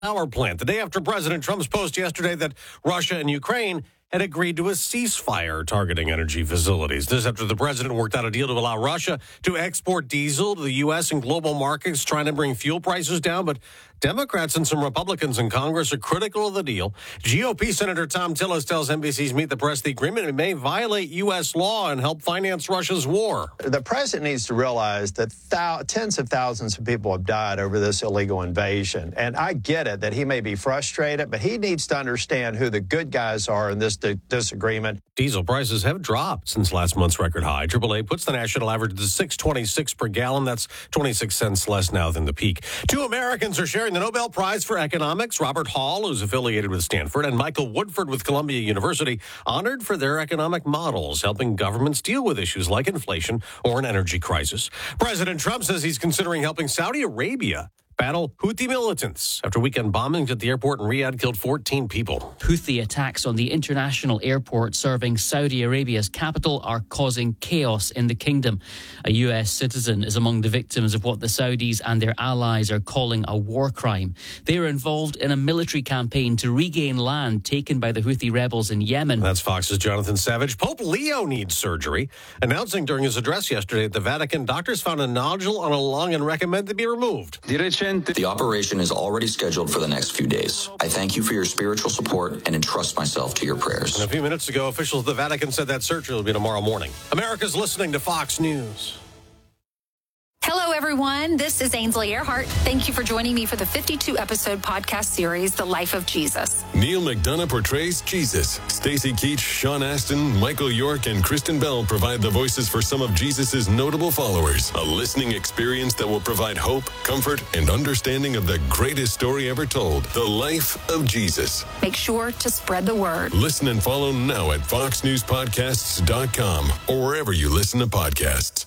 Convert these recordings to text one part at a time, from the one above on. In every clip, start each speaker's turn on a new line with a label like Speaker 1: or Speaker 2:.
Speaker 1: power plant the day after President Trump's post yesterday that Russia and Ukraine had agreed to a ceasefire targeting energy facilities. This after the president worked out a deal to allow Russia to export diesel to the U.S. and global markets, trying to bring fuel prices down. But Democrats and some Republicans in Congress are critical of the deal. GOP Senator Tom Tillis tells NBC's Meet the Press the agreement may violate U.S. law and help finance Russia's war.
Speaker 2: The president needs to realize that tens of thousands of people have died over this illegal invasion. And I get it that he may be frustrated, but he needs to understand who the good guys are in this disagreement.
Speaker 1: Diesel prices have dropped since last month's record high. AAA puts the national average to $6.26 per gallon. That's 26 cents less now than the peak. Two Americans are sharing the Nobel Prize for Economics. Robert Hall, who's affiliated with Stanford, and Michael Woodford with Columbia University, honored for their economic models, helping governments deal with issues like inflation or an energy crisis. President Trump says he's considering helping Saudi Arabia battle Houthi militants after weekend bombings at the airport in Riyadh killed 14 people.
Speaker 3: Houthi attacks on the international airport serving Saudi Arabia's capital are causing chaos in the kingdom. A U.S. citizen is among the victims of what the Saudis and their allies are calling a war crime. They are involved in a military campaign to regain land taken by the Houthi rebels in Yemen.
Speaker 1: That's Fox's Jonathan Savage. Pope Leo needs surgery. Announcing during his address yesterday at the Vatican, doctors found a nodule on a lung and recommend it be removed.
Speaker 4: The operation is already scheduled for the next few days. I thank you for your spiritual support and entrust myself to your prayers.
Speaker 1: And a few minutes ago, officials at the Vatican said that surgery will be tomorrow morning. America's listening to Fox News.
Speaker 5: Hello, everyone. This is Ainsley Earhart. Thank you for joining me for the 52-episode podcast series, The Life of Jesus.
Speaker 6: Neil McDonough portrays Jesus. Stacey Keach, Sean Astin, Michael York, and Kristen Bell provide the voices for some of Jesus' notable followers. A listening experience that will provide hope, comfort, and understanding of the greatest story ever told, The Life of Jesus.
Speaker 5: Make sure to spread the word.
Speaker 6: Listen and follow now at foxnewspodcasts.com or wherever you listen to podcasts.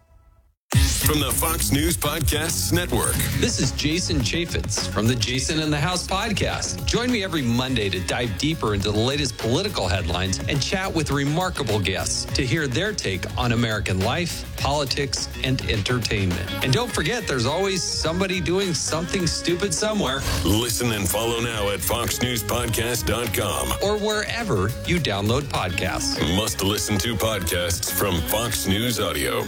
Speaker 6: From the Fox News Podcasts Network.
Speaker 7: This is Jason Chaffetz from the Jason in the House podcast. Join me every Monday to dive deeper into the latest political headlines and chat with remarkable guests to hear their take on American life, politics, and entertainment. And don't forget, there's always somebody doing something stupid somewhere.
Speaker 6: Listen and follow now at foxnewspodcast.com
Speaker 7: or wherever you download podcasts.
Speaker 6: Must listen to podcasts from Fox News Audio.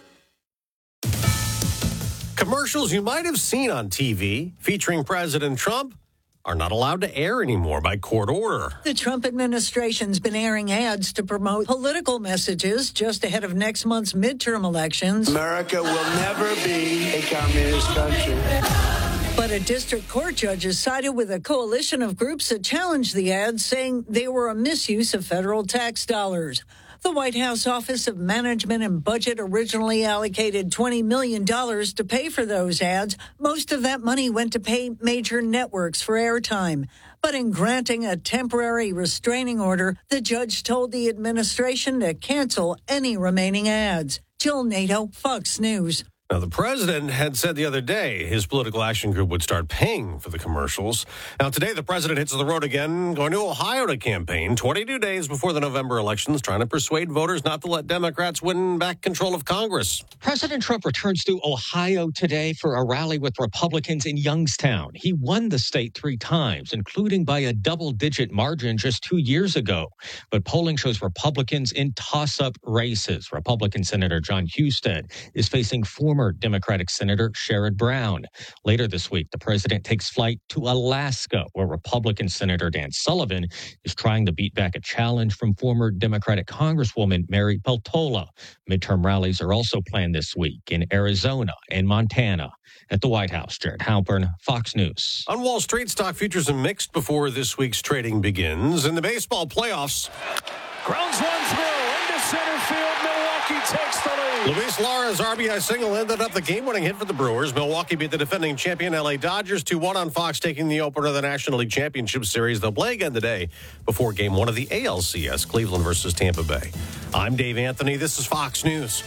Speaker 1: Commercials you might have seen on TV featuring President Trump are not allowed to air anymore by court order.
Speaker 8: The Trump administration's been airing ads to promote political messages just ahead of next month's midterm elections.
Speaker 9: America will never be a communist country.
Speaker 8: But a district court judge has sided with a coalition of groups that challenged the ads, saying they were a misuse of federal tax dollars. The White House Office of Management and Budget originally allocated $20 million to pay for those ads. Most of that money went to pay major networks for airtime. But in granting a temporary restraining order, the judge told the administration to cancel any remaining ads. Jill Nato, Fox News.
Speaker 1: Now, the president had said the other day his political action group would start paying for the commercials. Now, today, the president hits the road again, going to Ohio to campaign 22 days before the November elections, trying to persuade voters not to let Democrats win back control of Congress.
Speaker 10: President Trump returns to Ohio today for a rally with Republicans in Youngstown. He won the state 3 times, including by a double-digit margin just 2 years ago. But polling shows Republicans in toss-up races. Republican Senator John Husted is facing former Democratic Senator Sherrod Brown. Later this week, the president takes flight to Alaska, where Republican Senator Dan Sullivan is trying to beat back a challenge from former Democratic Congresswoman Mary Peltola. Midterm rallies are also planned this week in Arizona and Montana. At the White House, Jared Halpern, Fox News.
Speaker 1: On Wall Street, stock futures are mixed before this week's trading begins. In the baseball playoffs,
Speaker 11: grounds one through into center field. Milwaukee takes the lead.
Speaker 1: Luis Lara's RBI single ended up the game-winning hit for the Brewers. Milwaukee beat the defending champion LA Dodgers 2-1 on Fox, taking the opener of the National League Championship Series. They'll play again today before Game 1 of the ALCS, Cleveland versus Tampa Bay. I'm Dave Anthony. This is Fox News.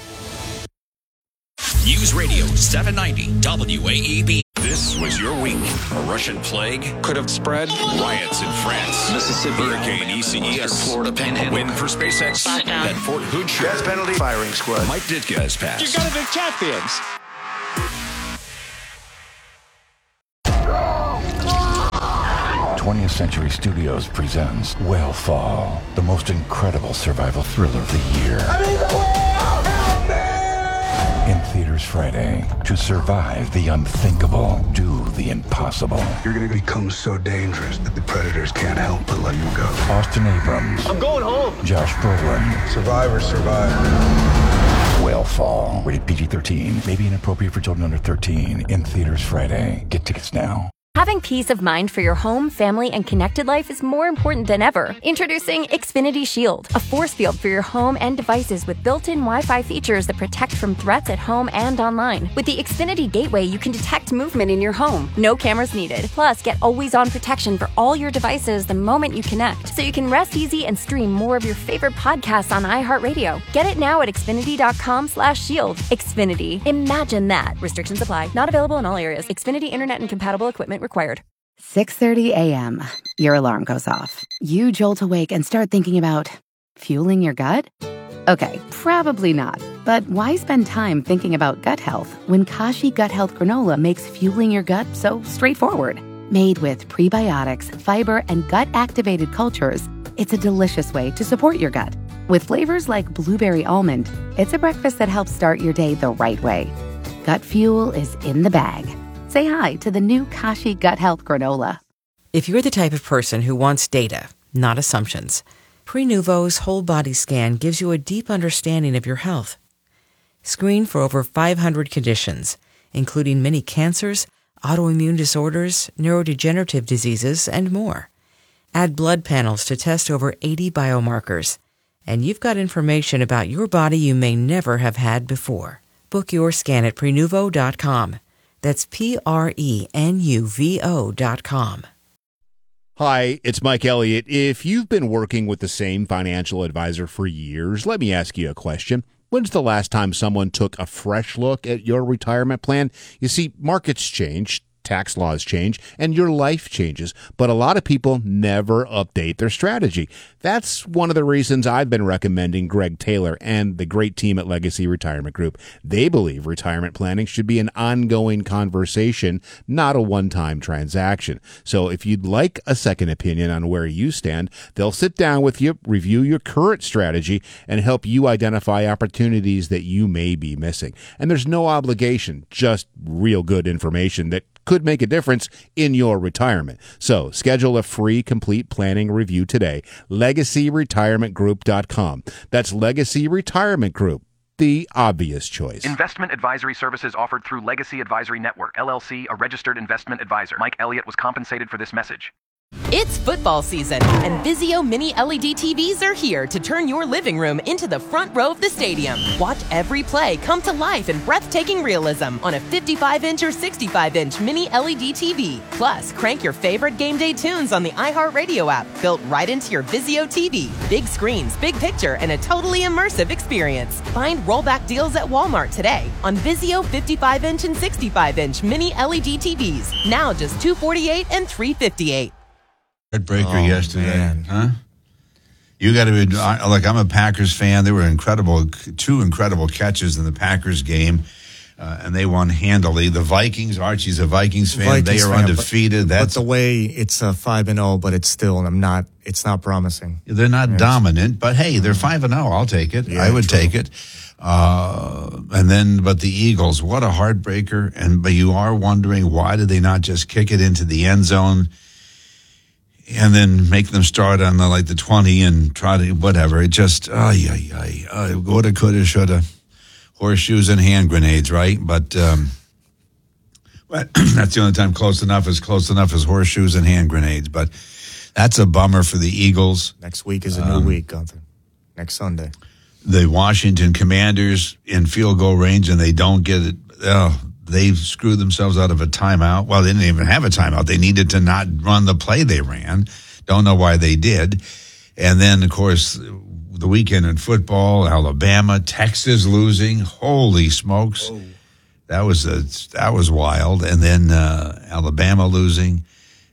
Speaker 12: News Radio 790 WAEB.
Speaker 13: This was your week. A Russian plague could have spread. Riots in France.
Speaker 4: Mississippi.
Speaker 13: Hurricane ECES.
Speaker 4: Florida Panhandle.
Speaker 13: Win for SpaceX. That Fort Hood show.
Speaker 9: Death penalty. Firing squad.
Speaker 13: Mike Ditka has passed.
Speaker 11: You gotta be champions.
Speaker 14: 20th Century Studios presents Whale the most incredible survival thriller of the year. I'm in the whale! Help me! In theaters Friday. To survive the unthinkable, do the impossible.
Speaker 15: You're going to become so dangerous that the predators can't help but let you go.
Speaker 14: Austin Abrams.
Speaker 15: I'm going home.
Speaker 14: Josh Brolin.
Speaker 15: Survivors survive.
Speaker 14: Whale, rated PG-13. May be inappropriate for children under 13. In theaters Friday. Get tickets now.
Speaker 16: Having peace of mind for your home, family, and connected life is more important than ever. Introducing Xfinity Shield, a force field for your home and devices with built-in Wi-Fi features that protect from threats at home and online. With the Xfinity Gateway, you can detect movement in your home. No cameras needed. Plus, get always-on protection for all your devices the moment you connect, so you can rest easy and stream more of your favorite podcasts on iHeartRadio. Get it now at Xfinity.com/shield. Xfinity. Imagine that. Restrictions apply. Not available in all areas. Xfinity Internet and compatible equipment required.
Speaker 17: 6:30 a.m. Your alarm goes off. You jolt awake and start thinking about fueling your gut? Okay, probably not. But why spend time thinking about gut health when Kashi Gut Health Granola makes fueling your gut so straightforward? Made with prebiotics, fiber, and gut-activated cultures, it's a delicious way to support your gut. With flavors like blueberry almond, it's a breakfast that helps start your day the right way. Gut fuel is in the bag. Say hi to the new Kashi Gut Health Granola.
Speaker 18: If you're the type of person who wants data, not assumptions, Prenuvo's whole body scan gives you a deep understanding of your health. Screen for over 500 conditions, including many cancers, autoimmune disorders, neurodegenerative diseases, and more. Add blood panels to test over 80 biomarkers, and you've got information about your body you may never have had before. Book your scan at Prenuvo.com. That's Prenuvo.com.
Speaker 19: Hi, it's Mike Elliott. If you've been working with the same financial advisor for years, let me ask you a question. When's the last time someone took a fresh look at your retirement plan? You see, markets change, tax laws change, and your life changes, but a lot of people never update their strategy. That's one of the reasons I've been recommending Greg Taylor and the great team at Legacy Retirement Group. They believe retirement planning should be an ongoing conversation, not a one-time transaction. So if you'd like a second opinion on where you stand, they'll sit down with you, review your current strategy, and help you identify opportunities that you may be missing. And there's no obligation, just real good information that could make a difference in your retirement. So schedule a free complete planning review today. LegacyRetirementGroup.com. That's Legacy Retirement Group, the obvious choice.
Speaker 20: Investment advisory services offered through Legacy Advisory Network, LLC, a registered investment advisor. Mike Elliott was compensated for this message.
Speaker 21: It's football season, and Vizio Mini LED TVs are here to turn your living room into the front row of the stadium. Watch every play come to life in breathtaking realism on a 55-inch or 65-inch Mini LED TV. Plus, crank your favorite game day tunes on the iHeartRadio app, built right into your Vizio TV. Big screens, big picture, and a totally immersive experience. Find rollback deals at Walmart today on Vizio 55-inch and 65-inch Mini LED TVs. Now just $248 and $358.
Speaker 22: Heartbreaker yesterday, huh? You got to be like, I'm a Packers fan. They were two incredible catches in the Packers game, and they won handily. The Vikings, Archie's a Vikings fan. They are undefeated.
Speaker 23: But the way it's 5-0, but it's still it's not promising.
Speaker 22: They're not dominant, but hey, they're 5-0. I'll take it. Yeah, I would take it. But the Eagles, what a heartbreaker. But you are wondering, why did they not just kick it into the end zone and then make them start on the 20 and try to whatever? It just, woulda, coulda, shoulda, horseshoes and hand grenades, right? But that's the only time close enough is horseshoes and hand grenades. But that's a bummer for the Eagles.
Speaker 23: Next week is a new week, Gunther. Next Sunday.
Speaker 22: The Washington Commanders in field goal range, and they don't get it. They screwed themselves out of a timeout. Well, they didn't even have a timeout. They needed to not run the play they ran. Don't know why they did. And then, of course, the weekend in football, Alabama, Texas losing. Holy smokes. Whoa. That was wild. And then Alabama losing.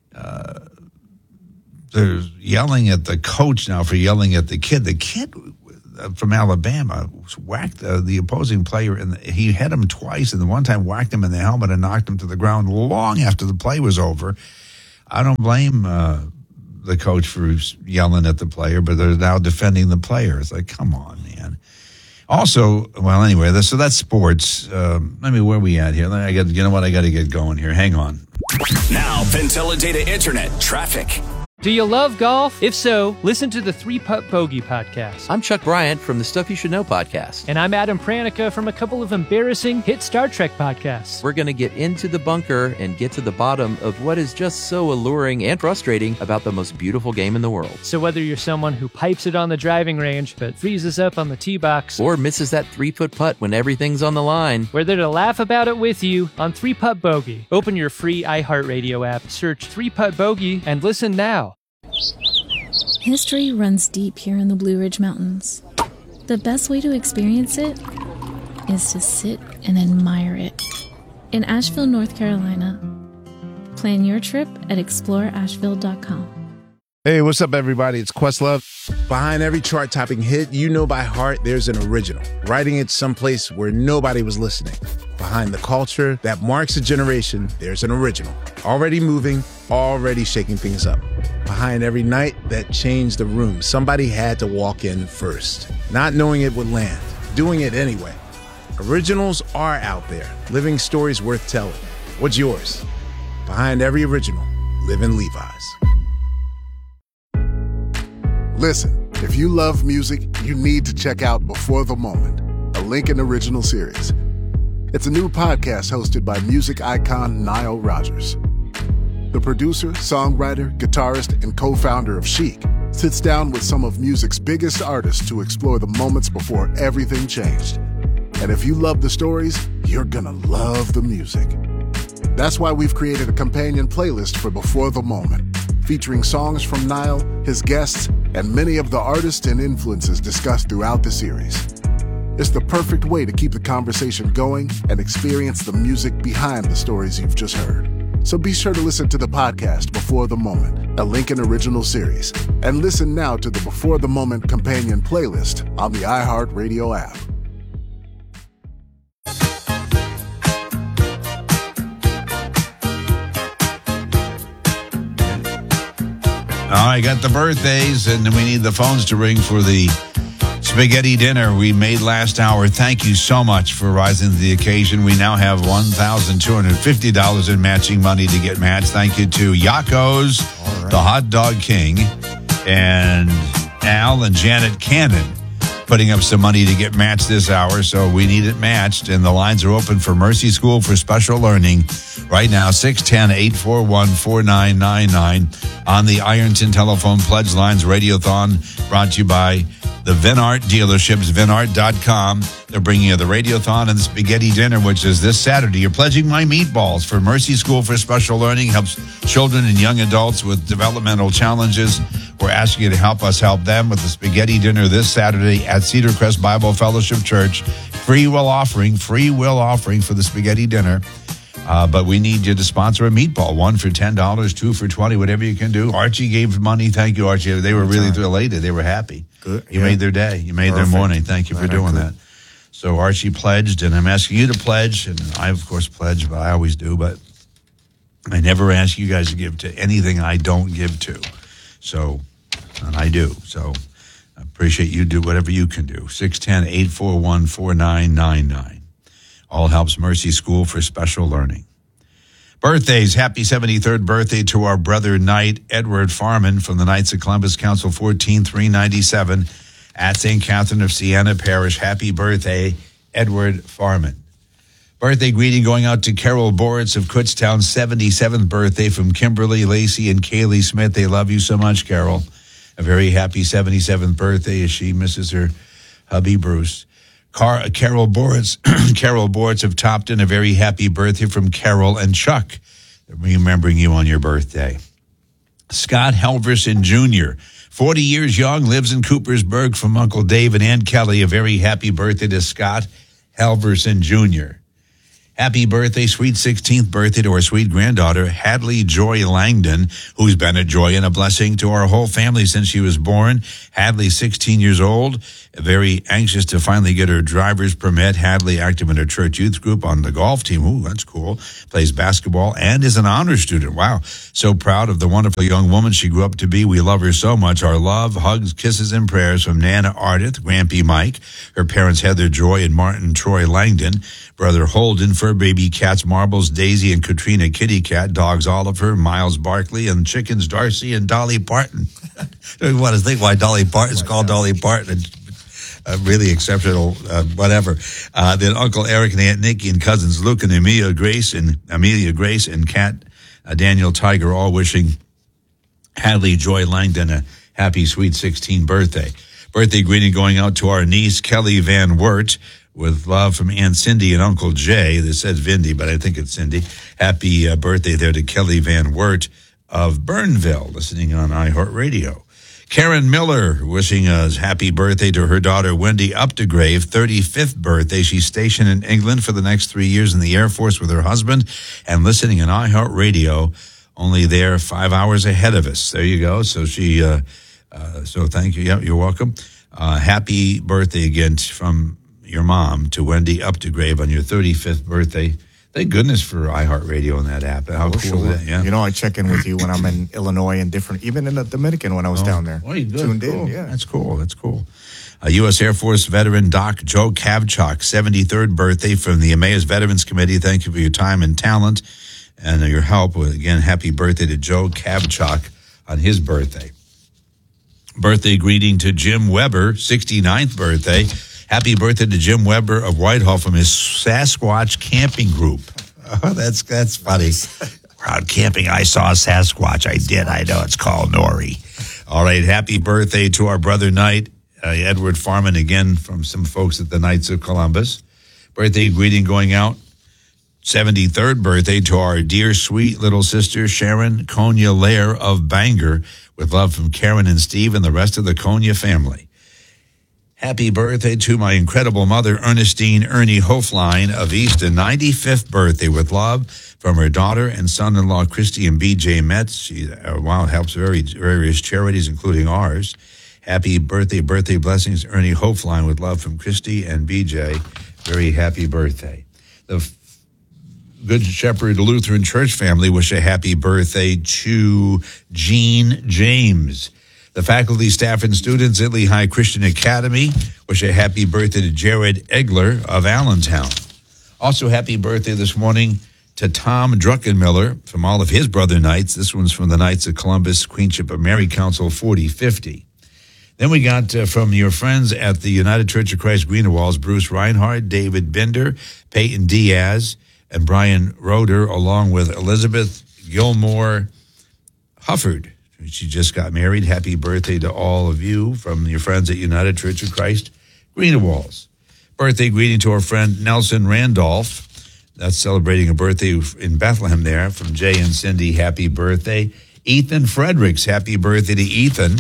Speaker 22: They're yelling at the coach now for yelling at the kid. The kid from Alabama whacked the opposing player, and he hit him twice, and the one time whacked him in the helmet and knocked him to the ground long after the play was over. I don't blame the coach for yelling at the player, but they're now defending the player. It's like, come on, man. Also, well, anyway, so that's sports. Where are we at here? I got to get going here. Hang on.
Speaker 12: Now, Ventela Data Internet traffic.
Speaker 2: Do you love golf? If so, listen to the 3-Putt Bogey podcast.
Speaker 3: I'm Chuck Bryant from the Stuff You Should Know podcast.
Speaker 2: And I'm Adam Pranica from a couple of embarrassing hit Star Trek podcasts.
Speaker 3: We're going to get into the bunker and get to the bottom of what is just so alluring and frustrating about the most beautiful game in the world.
Speaker 2: So whether you're someone who pipes it on the driving range but freezes up on the tee box,
Speaker 3: or misses that 3-foot putt when everything's on the line,
Speaker 2: we're there to laugh about it with you on 3-Putt Bogey. Open your free iHeartRadio app, search 3-Putt Bogey, and listen now.
Speaker 5: History runs deep here in the Blue Ridge Mountains. The best way to experience it is to sit and admire it. In Asheville, North Carolina. Plan your trip at exploreasheville.com.
Speaker 24: Hey, what's up, everybody? It's Questlove. Behind every chart-topping hit you know by heart, there's an original, writing it someplace where nobody was listening. Behind the culture that marks a generation, there's an original, already moving, already shaking things up. Behind every night that changed the room, somebody had to walk in first, not knowing it would land, doing it anyway. Originals are out there, living stories worth telling. What's yours? Behind every original, live in Levi's.
Speaker 25: Listen, if you love music, you need to check out Before the Moment, a Lincoln original series. It's a new podcast hosted by music icon Nile Rodgers. The producer, songwriter, guitarist, and co-founder of Chic sits down with some of music's biggest artists to explore the moments before everything changed. And if you love the stories, you're gonna love the music. That's why we've created a companion playlist for Before the Moment, featuring songs from Nile, his guests, and many of the artists and influences discussed throughout the series. It's the perfect way to keep the conversation going and experience the music behind the stories you've just heard. So be sure to listen to the podcast Before the Moment, a Lincoln original series, and listen now to the Before the Moment companion playlist on the iHeartRadio app.
Speaker 22: I got the birthdays, and we need the phones to ring for the spaghetti dinner we made last hour. Thank you so much for rising to the occasion. We now have $1,250 in matching money to get matched. Thank you to Yako's, the Hot Dog King, and Al and Janet Cannon putting up some money to get matched this hour, so we need it matched, and the lines are open for Mercy School for Special Learning right now, 610-841-4999 on the Ironton Telephone Pledge Lines Radiothon, brought to you by the Vinart dealerships, vinart.com. They're bringing you the Radiothon and the Spaghetti Dinner, which is this Saturday. You're pledging my meatballs for Mercy School for Special Learning, helps children and young adults with developmental challenges. We're asking you to help us help them with the Spaghetti Dinner this Saturday at Cedar Crest Bible Fellowship Church. Free will offering for the Spaghetti Dinner. But we need you to sponsor a meatball, one for $10, two for $20, whatever you can do. Archie gave money. Thank you, Archie. They were really elated. They were happy.
Speaker 24: Good.
Speaker 22: You made their day. You made their morning. Thank you for doing that. So Archie pledged, and I'm asking you to pledge, and I, of course, pledge, but I always do, but I never ask you guys to give to anything I don't give to. So, and I do. So I appreciate you do whatever you can do. 610-841-4999. All helps Mercy School for Special Learning. Birthdays. Happy 73rd birthday to our brother Knight Edward Farman from the Knights of Columbus Council 14397 at St. Catherine of Siena Parish. Happy birthday, Edward Farman. Birthday greeting going out to Carol Boritz of Kutztown, 77th birthday from Kimberly, Lacey, and Kaylee Smith. They love you so much, Carol. A very happy 77th birthday as she misses her hubby, Bruce. Carol Boritz of Topton, a very happy birthday from Carol and Chuck, remembering you on your birthday. Scott Halverson Jr., 40 years young, lives in Coopersburg, from Uncle Dave and Aunt Kelly. A very happy birthday to Scott Halverson Jr. Happy birthday, sweet 16th birthday to our sweet granddaughter, Hadley Joy Langdon, who's been a joy and a blessing to our whole family since she was born. Hadley, 16 years old, very anxious to finally get her driver's permit. Hadley, active in her church youth group, on the golf team. Ooh, that's cool. Plays basketball and is an honors student. Wow. So proud of the wonderful young woman she grew up to be. We love her so much. Our love, hugs, kisses, and prayers from Nana Ardith, Grampy Mike, her parents Heather Joy and Martin Troy Langdon, brother Holden, fur baby cats Marbles, Daisy, and Katrina Kitty Cat, dogs Oliver, Miles Barkley, and chickens Darcy and Dolly Parton. I want to think why Dolly Parton's called Dolly Parton. Really exceptional, whatever. Then Uncle Eric and Aunt Nikki and cousins Luke and Amelia Grace and Cat Daniel Tiger, all wishing Hadley Joy Langdon a happy sweet 16th birthday. Birthday greeting going out to our niece Kelly Van Wert, with love from Aunt Cindy and Uncle Jay. This says Vindy, but I think it's Cindy. Happy birthday there to Kelly Van Wert of Burnville, listening on iHeartRadio. Karen Miller wishing a happy birthday to her daughter Wendy Updegrave, 35th birthday. She's stationed in England for the next 3 years in the Air Force with her husband and listening on iHeartRadio, only there 5 hours ahead of us. There you go. So so thank you. Yeah, you're welcome. Happy birthday again from your mom to Wendy Updegrave on your 35th birthday. Thank goodness for iHeartRadio and that app. How cool is that? Yeah.
Speaker 23: You know, I check in with you when I'm in Illinois and even in the Dominican when I was down there.
Speaker 22: Oh, good.
Speaker 23: Tuned
Speaker 22: cool.
Speaker 23: in, yeah.
Speaker 22: That's cool. U.S. Air Force veteran Doc Joe Kavchuk, 73rd birthday from the Emmaus Veterans Committee. Thank you for your time and talent and your help. Again, happy birthday to Joe Kavchuk on his birthday. Birthday greeting to Jim Weber, 69th birthday. Happy birthday to Jim Weber of Whitehall from his Sasquatch camping group. Oh, that's funny. We're out camping. I saw a Sasquatch. I did. I know. It's called Nori. All right. Happy birthday to our brother Knight, Edward Farman, again from some folks at the Knights of Columbus. Birthday greeting going out. 73rd birthday to our dear, sweet little sister, Sharon Konya Lair of Bangor, with love from Karen and Steve and the rest of the Konya family. Happy birthday to my incredible mother, Ernestine Ernie Hoflein of Easton, 95th birthday, with love from her daughter and son-in-law, Christy and B.J. Metz. She helps various charities, including ours. Happy birthday blessings, Ernie Hoflein, with love from Christy and B.J. Very happy birthday. The Good Shepherd Lutheran Church family wish a happy birthday to Jean James. The faculty, staff, and students at Lehigh Christian Academy wish a happy birthday to Jared Egler of Allentown. Also, happy birthday this morning to Tom Druckenmiller from all of his brother Knights. This one's from the Knights of Columbus, Queenship of Mary Council 4050. Then we got from your friends at the United Church of Christ Greenewalls, Bruce Reinhardt, David Bender, Peyton Diaz, and Brian Roeder, along with Elizabeth Gilmore Hufford. She just got married. Happy birthday to all of you from your friends at United Church of Christ Greenewalls. Birthday greeting to our friend Nelson Randolph. That's celebrating a birthday in Bethlehem there from Jay and Cindy. Happy birthday. Ethan Fredericks. Happy birthday to Ethan.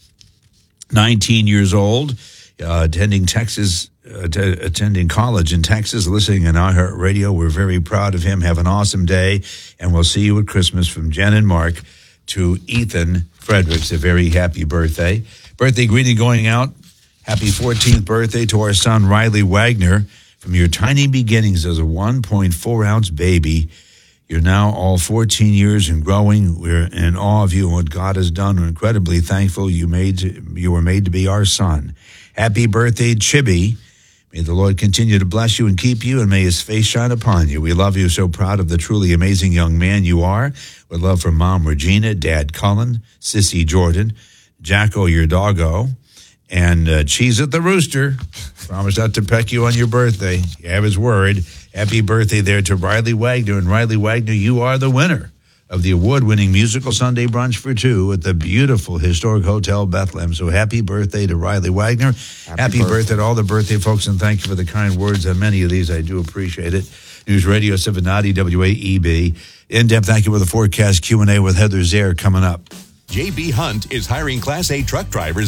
Speaker 22: 19 years old, attending college in Texas, listening on iHeartRadio. We're very proud of him. Have an awesome day, and we'll see you at Christmas from Jen and Mark to Ethan Fredericks. A very happy birthday. Birthday greeting going out. Happy 14th birthday to our son, Riley Wagner. From your tiny beginnings as a 1.4-ounce baby, you're now all 14 years and growing. We're in awe of you and what God has done. We're incredibly thankful you were made to be our son. Happy birthday, Chibi. May the Lord continue to bless you and keep you, and may his face shine upon you. We love you, so proud of the truly amazing young man you are. With love from Mom Regina, Dad Cullen, Sissy Jordan, Jacko, your doggo, and Cheese at the Rooster. Promised not to peck you on your birthday. You have his word. Happy birthday there to Riley Wagner. And Riley Wagner, you are the winner of the award-winning musical Sunday brunch for two at the beautiful historic Hotel Bethlehem. So happy birthday to Riley Wagner. Happy birthday to all the birthday folks, and thank you for the kind words on many of these. I do appreciate it. News Radio 790 WAEB. In-depth thank you for the forecast Q&A with Heather Zaire coming up.
Speaker 1: J.B. Hunt is hiring Class A truck drivers in this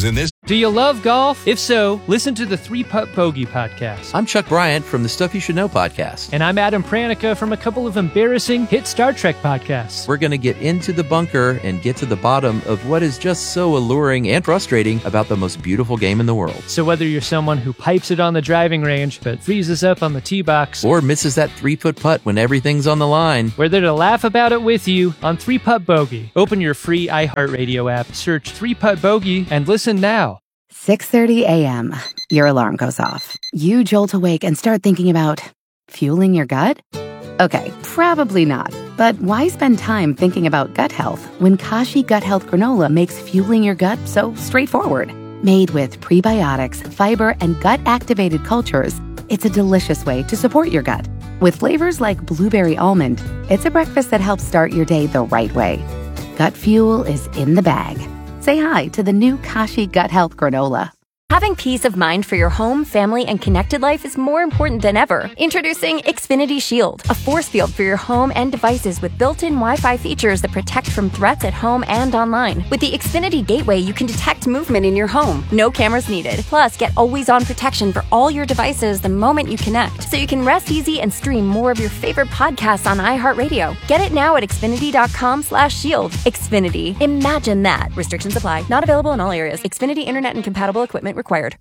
Speaker 2: Do you love golf? If so, listen to the 3-Putt Bogey podcast.
Speaker 3: I'm Chuck Bryant from the Stuff You Should Know podcast.
Speaker 2: And I'm Adam Pranica from a couple of embarrassing hit Star Trek podcasts.
Speaker 3: We're going to get into the bunker and get to the bottom of what is just so alluring and frustrating about the most beautiful game in the world.
Speaker 2: So whether you're someone who pipes it on the driving range but freezes up on the tee box,
Speaker 3: or misses that 3-foot putt when everything's on the line,
Speaker 2: we're there to laugh about it with you on 3-Putt Bogey. Open your free iHeartRadio app, search 3-Putt Bogey, and listen now.
Speaker 17: 6:30 a.m. Your alarm goes off. You jolt awake and start thinking about fueling your gut? Okay, probably not. But why spend time thinking about gut health when Kashi Gut Health Granola makes fueling your gut so straightforward? Made with prebiotics, fiber, and gut-activated cultures, it's a delicious way to support your gut. With flavors like blueberry almond, it's a breakfast that helps start your day the right way. Gut fuel is in the bag. Say hi to the new Kashi Gut Health Granola.
Speaker 16: Having peace of mind for your home, family, and connected life is more important than ever. Introducing Xfinity Shield, a force field for your home and devices with built-in Wi-Fi features that protect from threats at home and online. With the Xfinity Gateway, you can detect movement in your home. No cameras needed. Plus, get always-on protection for all your devices the moment you connect, so you can rest easy and stream more of your favorite podcasts on iHeartRadio. Get it now at Xfinity.com/shield. Xfinity. Imagine that. Restrictions apply. Not available in all areas. Xfinity Internet and compatible equipment required.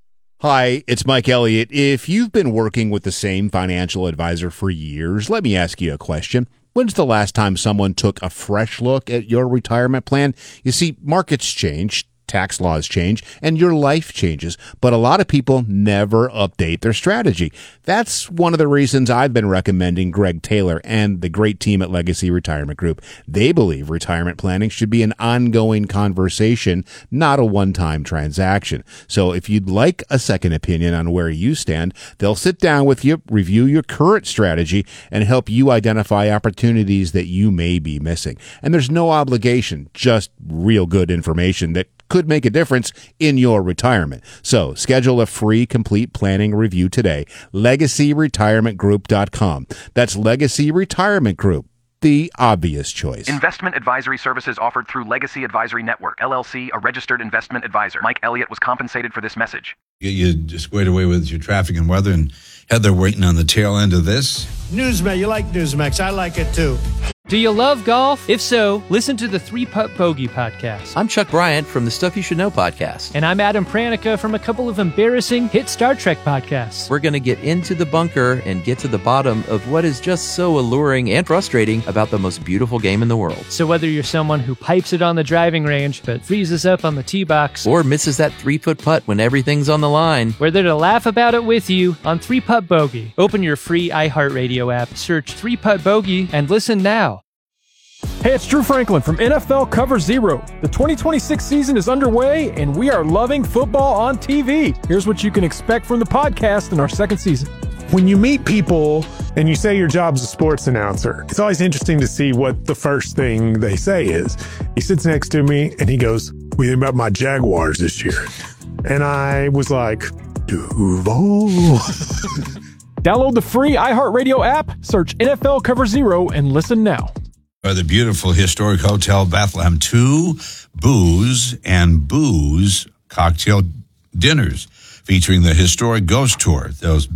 Speaker 19: Hi, it's Mike Elliott. If you've been working with the same financial advisor for years, let me ask you a question. When's the last time someone took a fresh look at your retirement plan? You see, markets change, tax laws change, and your life changes, but a lot of people never update their strategy. That's one of the reasons I've been recommending Greg Taylor and the great team at Legacy Retirement Group. They believe retirement planning should be an ongoing conversation, not a one-time transaction. So if you'd like a second opinion on where you stand, they'll sit down with you, review your current strategy, and help you identify opportunities that you may be missing. And there's no obligation, just real good information that could make a difference in your retirement. So schedule a free complete planning review today. LegacyRetirementGroup.com. That's Legacy Retirement Group, the obvious choice.
Speaker 20: Investment advisory services offered through Legacy Advisory Network, LLC, a registered investment advisor. Mike Elliott was compensated for this message.
Speaker 22: You just squared away with your traffic and weather, and Heather waiting on the tail end of this.
Speaker 11: Newsmax, you like Newsmax. I like it too.
Speaker 2: Do you love golf? If so, listen to the 3-Putt Bogey podcast.
Speaker 3: I'm Chuck Bryant from the Stuff You Should Know podcast.
Speaker 2: And I'm Adam Pranica from a couple of embarrassing hit Star Trek podcasts.
Speaker 3: We're going to get into the bunker and get to the bottom of what is just so alluring and frustrating about the most beautiful game in the world.
Speaker 2: So whether you're someone who pipes it on the driving range but freezes up on the tee box,
Speaker 3: or misses that 3-foot putt when everything's on the line,
Speaker 2: we're there to laugh about it with you on 3-Putt Bogey. Open your free iHeartRadio app, search 3-Putt Bogey, and listen now.
Speaker 1: Hey, it's Drew Franklin from NFL Cover Zero. The 2026 season is underway, and we are loving football on TV. Here's what you can expect from the podcast in our second season.
Speaker 6: When you meet people and you say your job's a sports announcer, it's always interesting to see what the first thing they say is. He sits next to me, and he goes, "What do you think about my Jaguars this year?" And I was like, Duval.
Speaker 1: Download the free iHeartRadio app, search NFL Cover Zero, and listen now.
Speaker 22: The beautiful historic Hotel Bethlehem, 2 booze and booze cocktail dinners featuring the historic ghost tour. Those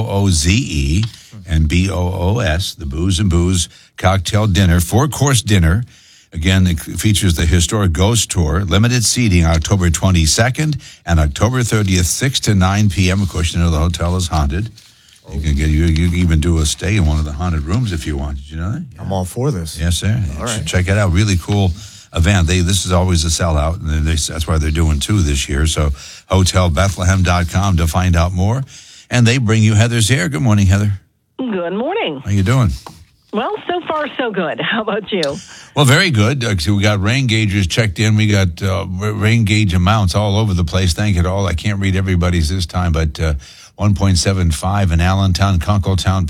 Speaker 22: BOOZE and BOOS, the booze and booze cocktail dinner, 4-course dinner. Again, it features the historic ghost tour, limited seating October 22nd and October 30th, 6 to 9 p.m. Of course, you know the hotel is haunted. You can even do a stay in one of the haunted rooms if you want. Did you know that? Yeah.
Speaker 23: I'm all for this.
Speaker 22: Yes, sir.
Speaker 23: All right.
Speaker 22: Check it out. Really cool event. This is always a sellout, and that's why they're doing 2 this year. So hotelbethlehem.com to find out more. And they bring you Heather's Hair. Good morning, Heather.
Speaker 7: Good morning.
Speaker 22: How you doing?
Speaker 7: Well, so far, so good. How about you?
Speaker 22: Well, very good. So we got rain gauges checked in. We got rain gauge amounts all over the place. Thank you to all. I can't read everybody's this time, but 1.75 in Allentown, Kunkletown,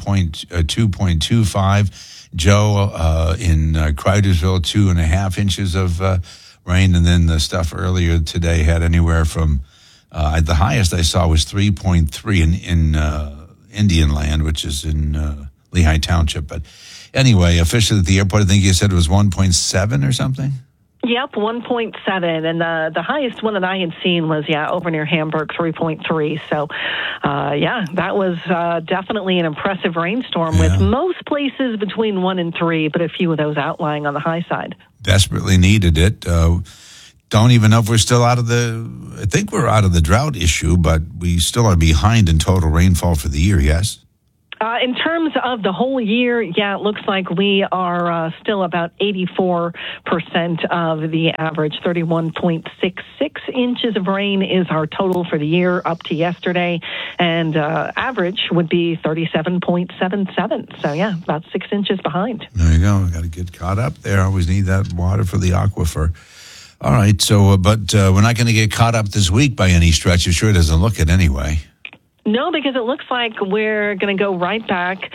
Speaker 22: 2.25. Joe in Cridersville, 2.5 inches of rain. And then the stuff earlier today had anywhere from, the highest I saw was 3.3 in Indian Land, which is in Lehigh Township. But anyway, officially at the airport, I think you said it was 1.7 or something?
Speaker 7: Yep, 1.7, and the highest one that I had seen was, over near Hamburg, 3.3. So, that was definitely an impressive rainstorm with most places between 1 and 3, but a few of those outlying on the high side.
Speaker 22: Desperately needed it. Don't even know if we're still I think we're out of the drought issue, but we still are behind in total rainfall for the year, yes?
Speaker 7: In terms of the whole year, it looks like we are still about 84% of the average. 31.66 inches of rain is our total for the year up to yesterday, and average would be 37.77. So, about 6 inches behind.
Speaker 22: There you go. Got to get caught up there. Always need that water for the aquifer. All right, so, but we're not going to get caught up this week by any stretch. It sure doesn't look it anyway.
Speaker 7: No, because it looks like we're going to go right back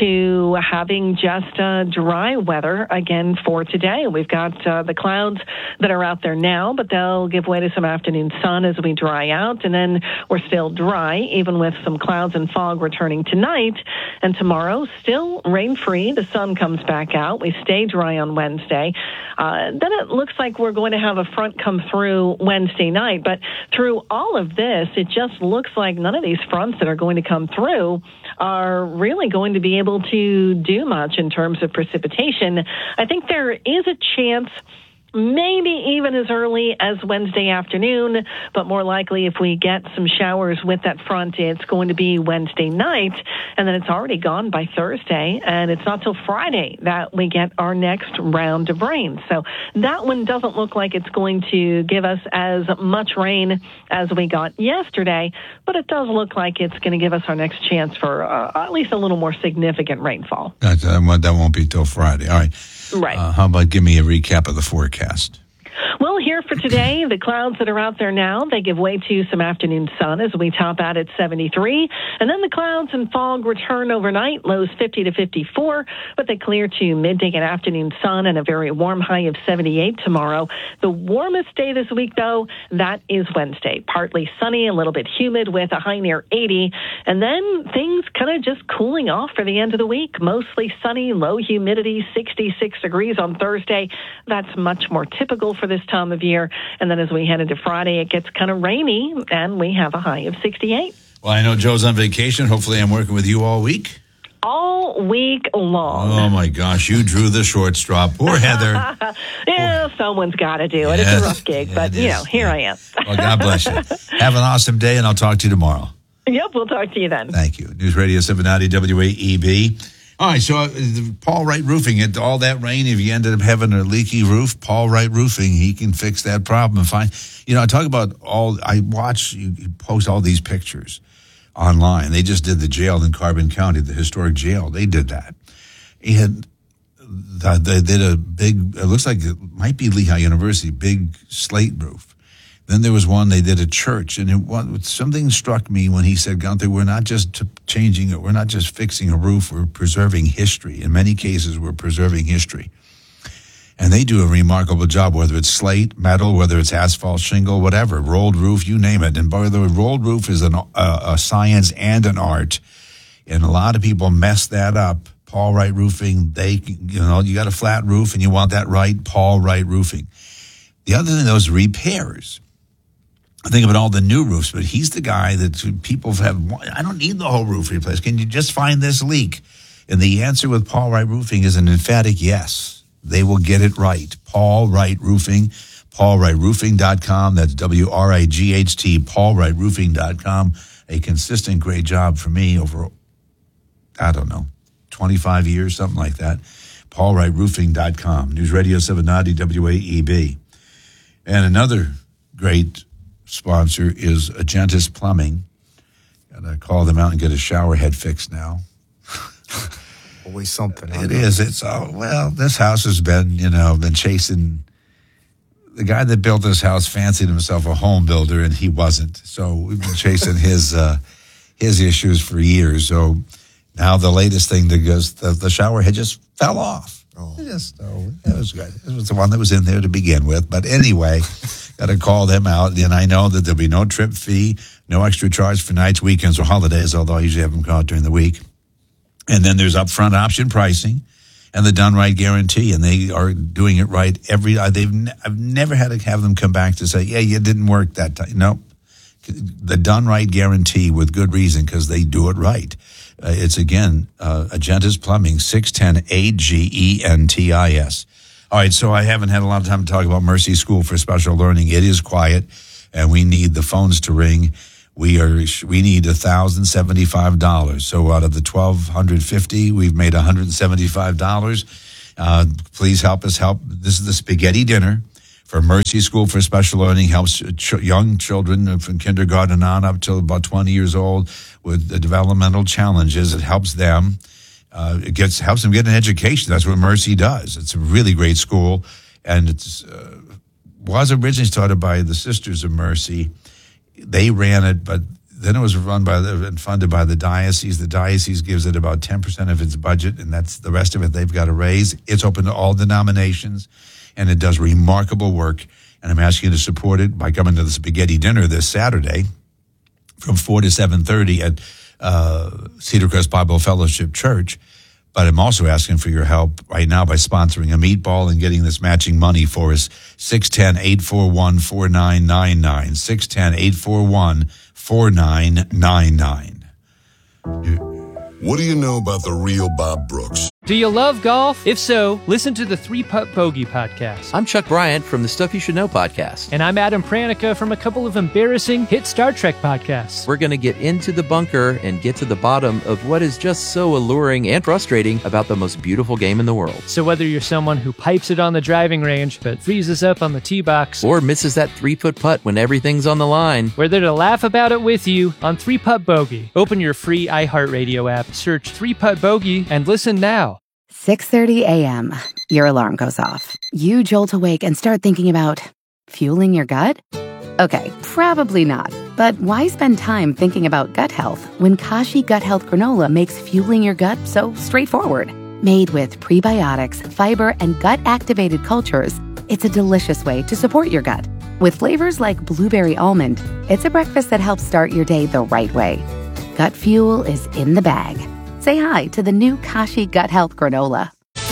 Speaker 7: to having just dry weather again for today. We've got the clouds that are out there now, but they'll give way to some afternoon sun as we dry out. And then we're still dry, even with some clouds and fog returning tonight. And tomorrow, still rain-free. The sun comes back out. We stay dry on Wednesday. Then it looks like we're going to have a front come through Wednesday night. But through all of this, it just looks like none of these fronts that are going to come through are really going to be able to do much in terms of precipitation. I think there is a chance, maybe even as early as Wednesday afternoon, but more likely if we get some showers with that front, it's going to be Wednesday night, and then it's already gone by Thursday, and it's not till Friday that we get our next round of rain. So that one doesn't look like it's going to give us as much rain as we got yesterday, but it does look like it's going to give us our next chance for at least a little more significant rainfall.
Speaker 22: That won't be till Friday. All right.
Speaker 7: Right.
Speaker 22: How about give me a recap of the forecast?
Speaker 7: Well, here for today, the clouds that are out there now, they give way to some afternoon sun as we top out at 73. And then the clouds and fog return overnight, lows 50 to 54, but they clear to midday and afternoon sun and a very warm high of 78 tomorrow. The warmest day this week, though, that is Wednesday. Partly sunny, a little bit humid with a high near 80. And then things kind of just cooling off for the end of the week. Mostly sunny, low humidity, 66 degrees on Thursday. That's much more typical for this time of year. And then as we head into Friday, it gets kind of rainy, and we have a high of 68.
Speaker 22: Well, I know Joe's on vacation. Hopefully I'm working with you all week.
Speaker 7: All week long.
Speaker 22: Oh, my gosh. You drew the short straw. Poor Heather.
Speaker 7: Someone's got to do it. It's a rough gig, but, here I am.
Speaker 22: Well, God bless you. Have an awesome day, and I'll talk to you tomorrow.
Speaker 7: Yep, we'll talk to you then.
Speaker 22: Thank you. News Radio 790 WAEB. All right, so Paul Wright Roofing, all that rain, if you ended up having a leaky roof, Paul Wright Roofing, he can fix that problem fine. I talk about I watch you post all these pictures online. They just did the jail in Carbon County, the historic jail. They did that. They did a big, it looks like it might be Lehigh University, big slate roof. Then there was one they did at church, and something struck me when he said, Gunther, we're not just changing it, we're not just fixing a roof, we're preserving history. In many cases, we're preserving history. And they do a remarkable job, whether it's slate, metal, whether it's asphalt, shingle, whatever, rolled roof, you name it. And by the way, rolled roof is a science and an art, and a lot of people mess that up. Paul Wright Roofing, you got a flat roof and you want that right, Paul Wright Roofing. The other thing, those repairs. I think about all the new roofs, but he's the guy that people have, I don't need the whole roof replaced. Can you just find this leak? And the answer with Paul Wright Roofing is an emphatic yes. They will get it right. Paul Wright Roofing, paulwrightroofing.com. That's WRIGHT, paulwrightroofing.com. A consistent great job for me over, 25 years, something like that. paulwrightroofing.com. News Radio 790 WAEB. And another great sponsor is Agentis Plumbing. Gotta call them out and get a shower head fixed now.
Speaker 23: Always something.
Speaker 22: It is. It's this house has been chasing. The guy that built this house fancied himself a home builder, and he wasn't. So we've been chasing his issues for years. So now the latest thing that goes, the shower head just fell off. It was good. It was the one that was in there to begin with. But anyway, got to call them out. And I know that there'll be no trip fee, no extra charge for nights, weekends, or holidays, although I usually have them go out during the week. And then there's upfront option pricing. and the Done Right guarantee, and they are doing it right I've never had to have them come back to say, yeah, you didn't work that time. No, the Done Right guarantee with good reason, because they do it right. It's again, Agentis Plumbing, 610-AGENTIS. All right, so I haven't had a lot of time to talk about Mercy School for Special Learning. It is quiet, and we need the phones to ring. We need $1,075. So out of the $1,250, we've made $175. Please help us help. This is the spaghetti dinner for Mercy School for Special Learning. Helps young children from kindergarten on up till about 20 years old with the developmental challenges. It helps them. It helps them get an education. That's what Mercy does. It's a really great school, and it was originally started by the Sisters of Mercy. They ran it, but then it was run by and funded by the diocese. The diocese gives it about 10% of its budget, and that's the rest of it they've got to raise. It's open to all denominations, and it does remarkable work. And I'm asking you to support it by coming to the spaghetti dinner this Saturday from 4 to 7:30 at Cedar Crest Bible Fellowship Church. But I'm also asking for your help right now by sponsoring a meatball and getting this matching money for us. 610-841-4999. 610-841-4999.
Speaker 4: What do you know about the real Bob Brooks?
Speaker 2: Do you love golf? If so, listen to the 3 Putt Bogey podcast.
Speaker 3: I'm Chuck Bryant from the Stuff You Should Know podcast.
Speaker 2: And I'm Adam Pranica from a couple of embarrassing hit Star Trek podcasts.
Speaker 3: We're going to get into the bunker and get to the bottom of what is just so alluring and frustrating about the most beautiful game in the world.
Speaker 2: So whether you're someone who pipes it on the driving range but freezes up on the tee box,
Speaker 3: or misses that 3-foot putt when everything's on the line,
Speaker 2: we're there to laugh about it with you on 3 Putt Bogey. Open your free iHeartRadio app, search 3 Putt Bogey, and listen now.
Speaker 17: 6:30 a.m. Your alarm goes off. You jolt awake and start thinking about fueling your gut? Okay, probably not. But why spend time thinking about gut health when Kashi Gut Health Granola makes fueling your gut so straightforward? Made with prebiotics, fiber, and gut-activated cultures, it's a delicious way to support your gut. With flavors like blueberry almond, it's a breakfast that helps start your day the right way. Gut fuel is in the bag. Say hi to the new Kashi Gut Health Granola.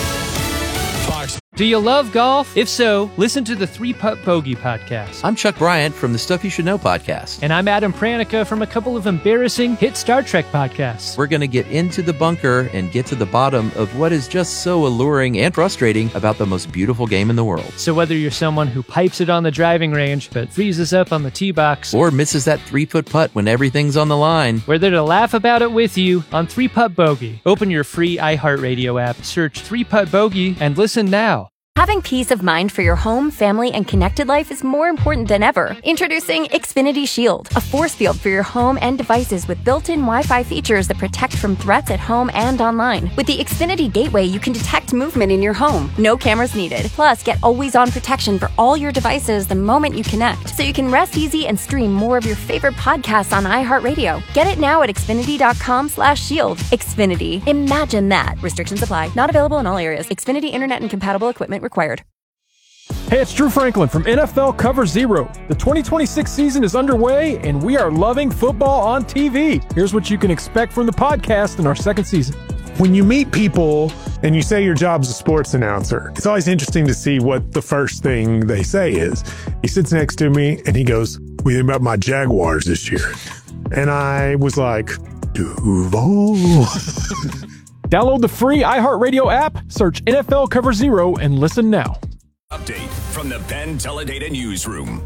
Speaker 2: Do you love golf? If so, listen to the 3 Putt Bogey podcast.
Speaker 3: I'm Chuck Bryant from the Stuff You Should Know podcast.
Speaker 2: And I'm Adam Pranica from a couple of embarrassing hit Star Trek podcasts.
Speaker 3: We're going to get into the bunker and get to the bottom of what is just so alluring and frustrating about the most beautiful game in the world.
Speaker 2: So whether you're someone who pipes it on the driving range but freezes up on the tee box,
Speaker 3: or misses that 3-foot putt when everything's on the line,
Speaker 2: we're there to laugh about it with you on 3 Putt Bogey. Open your free iHeartRadio app, search 3 Putt Bogey, and listen now.
Speaker 16: Having peace of mind for your home, family, and connected life is more important than ever. Introducing Xfinity Shield, a force field for your home and devices with built-in Wi-Fi features that protect from threats at home and online. With the Xfinity Gateway, you can detect movement in your home. No cameras needed. Plus, get always-on protection for all your devices the moment you connect, so you can rest easy and stream more of your favorite podcasts on iHeartRadio. Get it now at Xfinity.com/shield. Xfinity. Imagine that. Restrictions apply. Not available in all areas. Xfinity Internet and compatible equipment required.
Speaker 1: Hey, it's Drew Franklin from NFL Cover Zero. The 2026 season is underway, and we are loving football on TV. Here's what you can expect from the podcast in our second season.
Speaker 6: When you meet people and you say your job's a sports announcer, it's always interesting to see what the first thing they say is. He sits next to me and he goes, "What do you think about my Jaguars this year?" And I was like, Duval.
Speaker 1: Download the free iHeartRadio app, search NFL Cover Zero, and listen now.
Speaker 12: Update from the Penn Teledata Newsroom.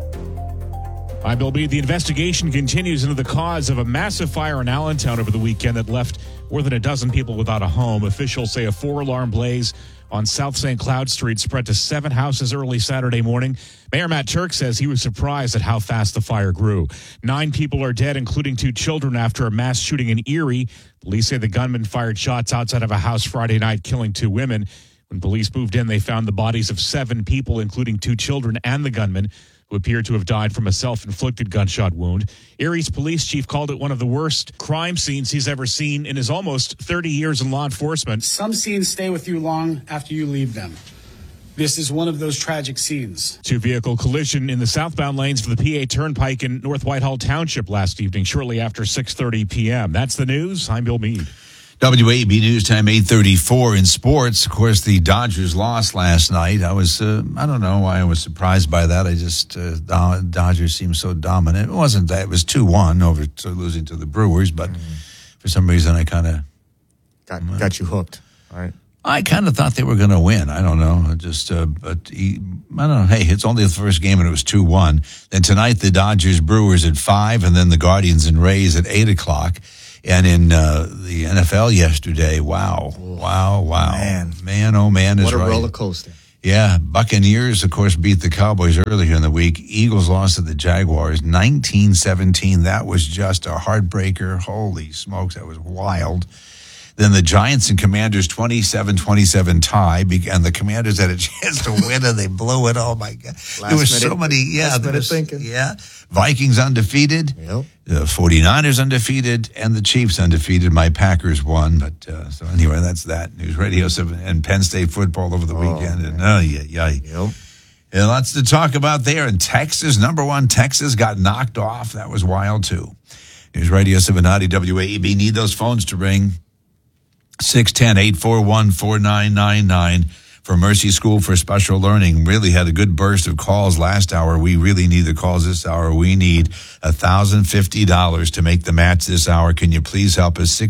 Speaker 11: I'm Bill Meade. The investigation continues into the cause of a massive fire in Allentown over the weekend that left more than a dozen people without a home. Officials say a 4-alarm blaze on South St. Cloud Street spread to 7 houses early Saturday morning. Mayor Matt Turk says he was surprised at how fast the fire grew. 9 people are dead, including 2 children, after a mass shooting in Erie. Police say the gunman fired shots outside of a house Friday night, killing 2 women. When police moved in, they found the bodies of 7 people, including 2 children and the gunman, who appeared to have died from a self-inflicted gunshot wound. Erie's police chief called it one of the worst crime scenes he's ever seen in his almost 30 years in law enforcement.
Speaker 8: Some scenes stay with you long after you leave them. This is one of those tragic scenes.
Speaker 11: 2-vehicle collision in the southbound lanes of the PA Turnpike in North Whitehall Township last evening, shortly after 6:30 p.m. That's the news. I'm Bill Meade.
Speaker 22: WAB News Time 8:34 in sports. Of course, the Dodgers lost last night. I don't know why I was surprised by that. Dodgers seemed so dominant. It wasn't that. It was 2-1 over to losing to the Brewers, but for some reason I kind of
Speaker 23: got you hooked. All right.
Speaker 22: I kind of thought they were going to win. I don't know. I don't know. Hey, it's only the first game and it was 2-1. Then tonight, the Dodgers, Brewers at 5, and then the Guardians and Rays at 8 o'clock. And in the NFL yesterday, wow. Man, oh man, is
Speaker 23: what a
Speaker 22: right.
Speaker 23: roller coaster.
Speaker 22: Yeah, Buccaneers, of course, beat the Cowboys earlier in the week. Eagles lost to the Jaguars 19-17. That was just a heartbreaker. Holy smokes, that was wild. Then the Giants and Commanders 27-27 tie, and the Commanders had a chance to win, and they blew it. Oh, my God. There were so many. Yeah,
Speaker 23: thinking.
Speaker 22: Yeah. Vikings undefeated.
Speaker 23: Yep.
Speaker 22: The 49ers undefeated, and the Chiefs undefeated. My Packers won. But so anyway, that's that. News Radio 7 and Penn State football over the weekend. And
Speaker 23: Yep.
Speaker 22: And lots to talk about there. And Texas, number one, Texas got knocked off. That was wild, too. News Radio 790 WAEB. Need those phones to ring. 610-841-4999 for Mercy School for Special Learning. Really had a good burst of calls last hour. We really need the calls this hour. We need $1,050 to make the match this hour. Can you please help us?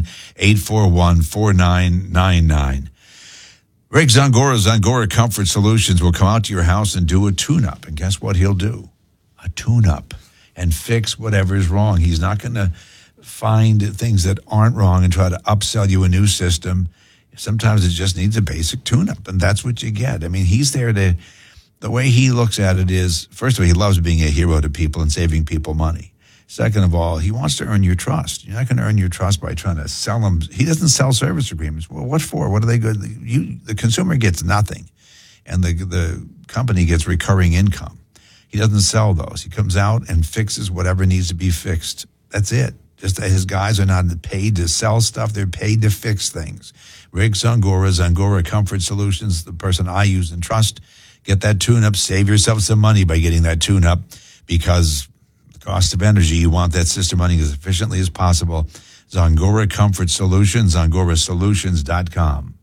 Speaker 22: 610-841-4999. Rick Zangora, Zangora Comfort Solutions, will come out to your house and do a tune-up. And guess what he'll do? A tune-up and fix whatever is wrong. He's not going to find things that aren't wrong and try to upsell you a new system. Sometimes it just needs a basic tune-up, and that's what you get. I mean, he's there to, the way he looks at it is, first of all, he loves being a hero to people and saving people money. Second of all, he wants to earn your trust. You're not going to earn your trust by trying to sell him. He doesn't sell service agreements. Well, what for? What are they good? The consumer gets nothing, and the company gets recurring income. He doesn't sell those. He comes out and fixes whatever needs to be fixed. That's it. Just that his guys are not paid to sell stuff. They're paid to fix things. Rick Zangora, Zangora Comfort Solutions, the person I use and trust. Get that tune-up. Save yourself some money by getting that tune-up because the cost of energy, you want that system running as efficiently as possible. Zangora Comfort Solutions, ZangoraSolutions.com.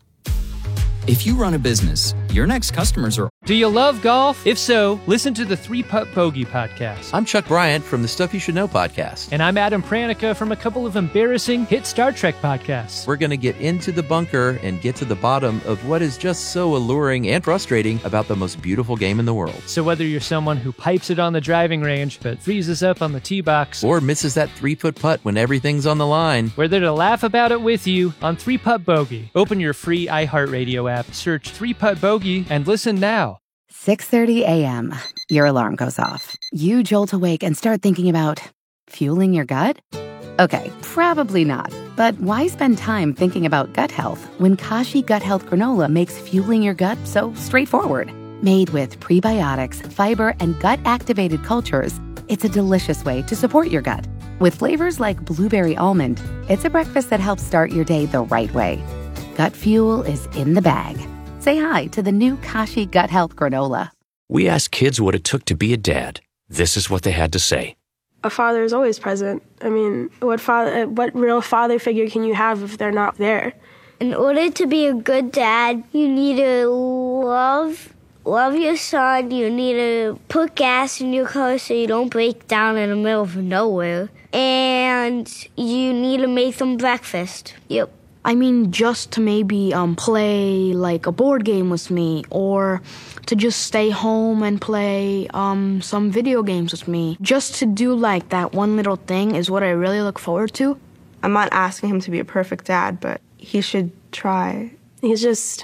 Speaker 9: If you run a business, your next customers are...
Speaker 2: Do you love golf? If so, listen to the 3-Putt Bogey podcast.
Speaker 3: I'm Chuck Bryant from the Stuff You Should Know podcast.
Speaker 2: And I'm Adam Pranica from a couple of embarrassing hit Star Trek podcasts.
Speaker 3: We're going to get into the bunker and get to the bottom of what is just so alluring and frustrating about the most beautiful game in the world.
Speaker 2: So whether you're someone who pipes it on the driving range but freezes up on the tee box,
Speaker 3: or misses that 3-foot putt when everything's on the line,
Speaker 2: we're there to laugh about it with you on 3-Putt Bogey. Open your free iHeartRadio app, search 3-Putt Bogey, and listen now.
Speaker 17: 6:30 a.m. Your alarm goes off. You jolt awake and start thinking about fueling your gut? Okay, probably not. But why spend time thinking about gut health when Kashi Gut Health Granola makes fueling your gut so straightforward? Made with prebiotics, fiber, and gut-activated cultures, it's a delicious way to support your gut. With flavors like blueberry almond, it's a breakfast that helps start your day the right way. Gut fuel is in the bag. Say hi to the new Kashi Gut Health Granola.
Speaker 10: We asked kids what it took to be a dad. This is what they had to say.
Speaker 13: A father is always present. I mean, what real father figure can you have if they're not there?
Speaker 14: In order to be a good dad, you need to love your son. You need to put gas in your car so you don't break down in the middle of nowhere. And you need to make them breakfast. Yep.
Speaker 15: I mean, just to maybe play like a board game with me, or to just stay home and play some video games with me. Just to do like that one little thing is what I really look forward to.
Speaker 26: I'm not asking him to be a perfect dad, but he should try.
Speaker 13: He's just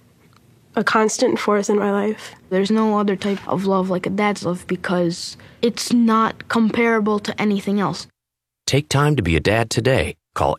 Speaker 13: a constant force in my life.
Speaker 15: There's no other type of love like a dad's love because it's not comparable to anything else.
Speaker 10: Take time to be a dad today. Call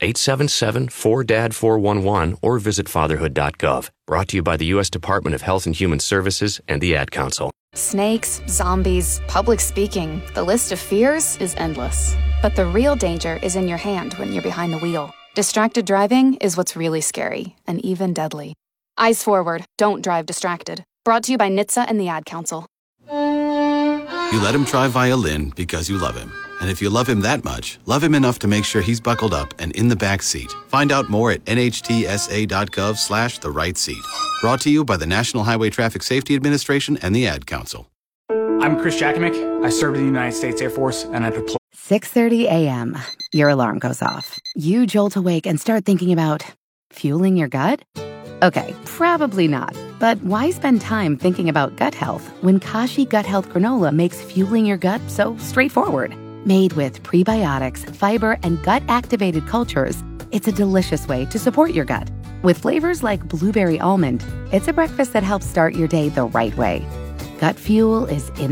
Speaker 10: 877-4DAD-411 or visit fatherhood.gov. Brought to you by the U.S. Department of Health and Human Services and the Ad Council.
Speaker 27: Snakes, zombies, public speaking. The list of fears is endless. But the real danger is in your hand when you're behind the wheel. Distracted driving is what's really scary and even deadly. Eyes forward. Don't drive distracted. Brought to you by NHTSA and the Ad Council.
Speaker 28: You let him try violin because you love him.
Speaker 5: And if you love him that much, love him enough to make sure he's buckled up and in the back seat. Find out more at nhtsa.gov/the-right seat. Brought to you by the National Highway Traffic Safety Administration and the Ad Council.
Speaker 18: I'm Chris Jakimick. I served in the United States Air Force and I deployed.
Speaker 17: 6:30 a.m. Your alarm goes off. You jolt awake and start thinking about fueling your gut? Okay, probably not. But why spend time thinking about gut health when Kashi Gut Health Granola makes fueling your gut so straightforward? Made with prebiotics, fiber, and gut-activated cultures, it's a delicious way to support your gut. With flavors like blueberry almond, it's a breakfast that helps start your day the right way. Gut fuel is in